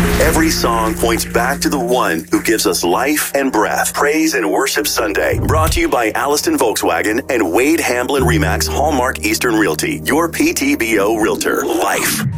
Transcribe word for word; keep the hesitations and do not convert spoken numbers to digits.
Every song points back to the one who gives us life and breath. Praise and Worship Sunday, brought to you by Alliston Volkswagen and Wade Hamblin Remax Hallmark Eastern Realty, your P T B O realtor. Life.